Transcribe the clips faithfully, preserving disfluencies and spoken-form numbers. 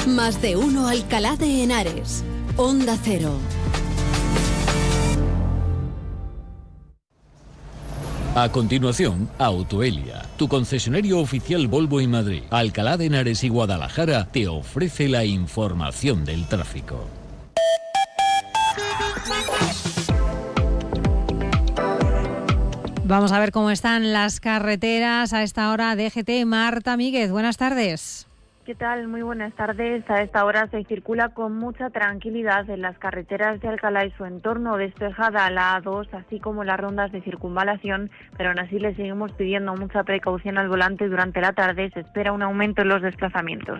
Más de uno Alcalá de Henares. Onda Cero. A continuación, Autoelia, tu concesionario oficial Volvo en Madrid, Alcalá de Henares y Guadalajara, te ofrece la información del tráfico. Vamos a ver cómo están las carreteras a esta hora. D G T, Marta Míguez, buenas tardes. ¿Qué tal? Muy buenas tardes. A esta hora se circula con mucha tranquilidad en las carreteras de Alcalá y su entorno, despejada la A dos, así como las rondas de circunvalación, pero aún así le seguimos pidiendo mucha precaución al volante. Durante la tarde se espera un aumento en los desplazamientos.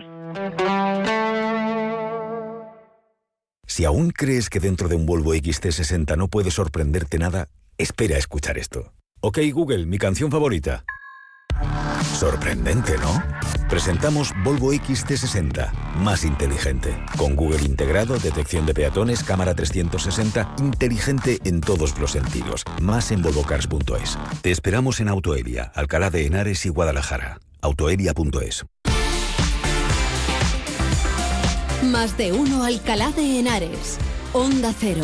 Si aún crees que dentro de un Volvo X C sesenta no puede sorprenderte nada, espera a escuchar esto. Ok, Google, mi canción favorita. Sorprendente, ¿no? Presentamos Volvo X C sesenta, más inteligente. Con Google integrado, detección de peatones, cámara trescientos sesenta, inteligente en todos los sentidos. Más en volvocars punto es. Te esperamos en Autoelia, Alcalá de Henares y Guadalajara. autoelia punto es. Más de uno Alcalá de Henares. Onda Cero.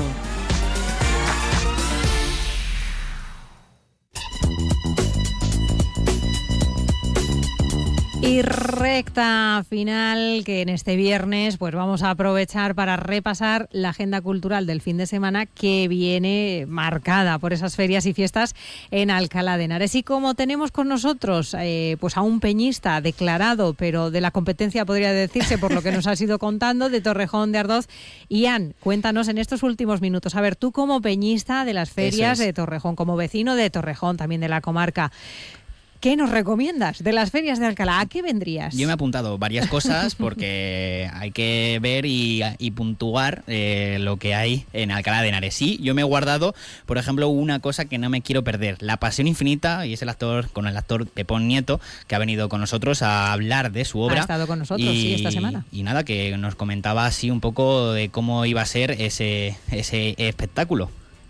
Y recta final, que en este viernes pues vamos a aprovechar para repasar la agenda cultural del fin de semana, que viene marcada por esas ferias y fiestas en Alcalá de Henares. Y como tenemos con nosotros eh, pues a un peñista declarado, pero de la competencia podría decirse por lo que nos has ido contando, de Torrejón de Ardoz, Ian, cuéntanos en estos últimos minutos, a ver, tú como peñista de las ferias de Torrejón, como vecino de Torrejón, también de la comarca, ¿qué nos recomiendas de las ferias de Alcalá? ¿A qué vendrías? Yo me he apuntado varias cosas porque hay que ver y, y puntuar eh, lo que hay en Alcalá de Henares. Sí, yo me he guardado, por ejemplo, una cosa que no me quiero perder, La Pasión Infinita, y es el actor, con el actor Pepón Nieto, que ha venido con nosotros a hablar de su obra. Ha estado con nosotros, y, sí, esta semana. Y nada, que nos comentaba así un poco de cómo iba a ser ese, ese espectáculo.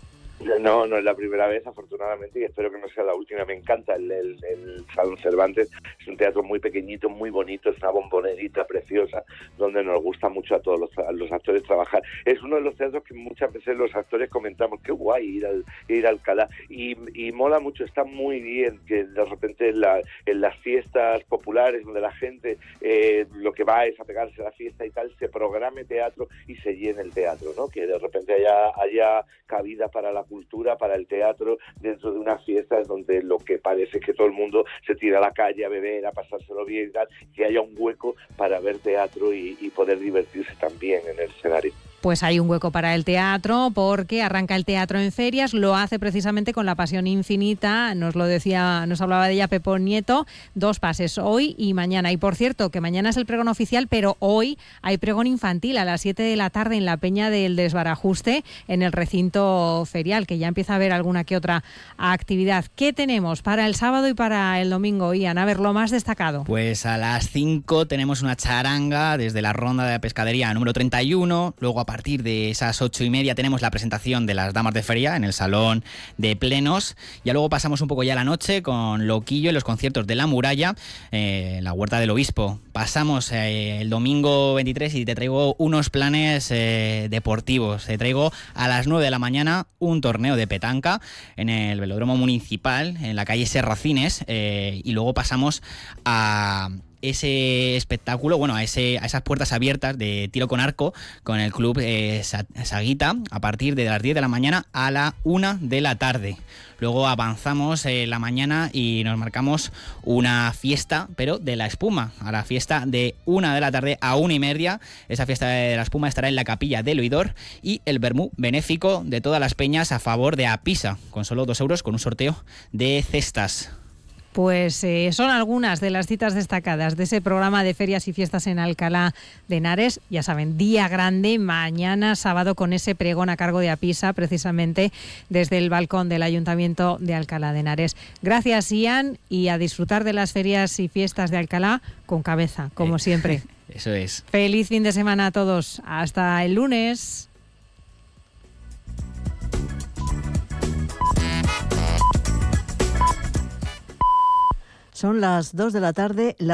No, no es la primera vez, afortunadamente, y espero que no sea la última. Me encanta el, el, el Salón Cervantes. Es un teatro muy pequeñito, muy bonito, es una bombonerita preciosa, donde nos gusta mucho a todos los, a los actores trabajar. Es uno de los teatros que muchas veces los actores comentamos, qué guay ir al ir a Alcalá, y, y mola mucho, está muy bien que de repente en, la, en las fiestas populares, donde la gente eh, lo que va es a pegarse a la fiesta y tal, se programe teatro y se llene el teatro, ¿no? Que de repente haya, haya cabida para la cultura, para el teatro, dentro de unas fiestas donde lo que parece es que todo el mundo se tira a la calle a beber, a pasárselo bien y tal, que haya un hueco para ver teatro y, y poder divertirse también en el escenario. Pues hay un hueco para el teatro, porque arranca el teatro en ferias, lo hace precisamente con La Pasión Infinita, nos lo decía, nos hablaba de ella Pepón Nieto, dos pases, hoy y mañana. Y por cierto, que mañana es el pregón oficial, pero hoy hay pregón infantil a las siete de la tarde en la Peña del Desbarajuste, en el recinto ferial, que ya empieza a haber alguna que otra actividad. ¿Qué tenemos para el sábado y para el domingo, Ian? A ver, lo más destacado. Pues a las cinco tenemos una charanga desde la ronda de la pescadería número treinta y uno, luego a A partir de esas ocho y media tenemos la presentación de las damas de feria en el Salón de Plenos. Ya luego pasamos un poco ya la noche con Loquillo y los conciertos de La Muralla, eh, en la Huerta del Obispo. Pasamos eh, el domingo veintitrés y te traigo unos planes eh, deportivos. Te traigo a las nueve de la mañana un torneo de petanca en el velódromo municipal, en la calle Serracines, eh, y luego pasamos a ese espectáculo, bueno, a, ese, a esas puertas abiertas de tiro con arco con el club eh, Saguita, a partir de las diez de la mañana a la una de la tarde. Luego avanzamos en la mañana y nos marcamos una fiesta, pero de la espuma, a la fiesta de una de la tarde a una y media. Esa fiesta de la espuma estará en la capilla del Oidor, y el vermú benéfico de todas las peñas a favor de Apisa, con solo dos euros, con un sorteo de cestas. Pues eh, son algunas de las citas destacadas de ese programa de ferias y fiestas en Alcalá de Henares. Ya saben, día grande, mañana sábado, con ese pregón a cargo de Apisa, precisamente desde el balcón del Ayuntamiento de Alcalá de Henares. Gracias, Ian, y a disfrutar de las ferias y fiestas de Alcalá con cabeza, como eh, siempre. Eso es. Feliz fin de semana a todos. Hasta el lunes. Son las dos de la tarde. La